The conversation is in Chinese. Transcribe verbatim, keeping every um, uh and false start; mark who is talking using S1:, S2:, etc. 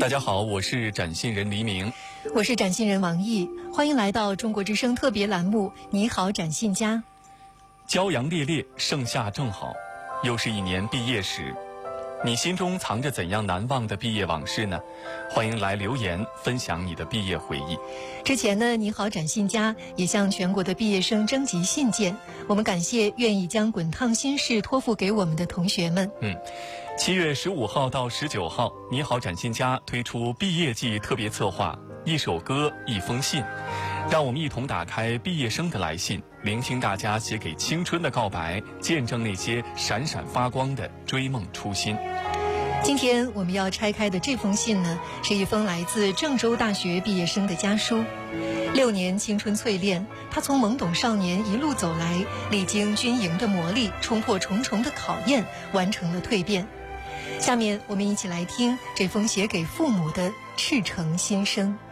S1: 大家好，我是展信人黎明，
S2: 我是展信人王毅，欢迎来到中国之声特别栏目《你好，展信家》。
S1: 骄阳烈烈，盛夏正好，又是一年毕业时，你心中藏着怎样难忘的毕业往事呢？欢迎来留言分享你的毕业回忆。
S2: 之前呢，你好，展信家也向全国的毕业生征集信件，我们感谢愿意将滚烫心事托付给我们的同学们。
S1: 嗯，七月十五号到十九号，你好，展信家推出毕业季特别策划，一首歌，一封信，让我们一同打开毕业生的来信，聆听大家写给青春的告白，见证那些闪闪发光的追梦初心。
S2: 今天我们要拆开的这封信呢，是一封来自郑州大学毕业生的家书。六年青春淬炼，他从懵懂少年一路走来，历经军营的磨砺，冲破重重的考验，完成了蜕变。下面我们一起来听这封写给父母的赤诚心声。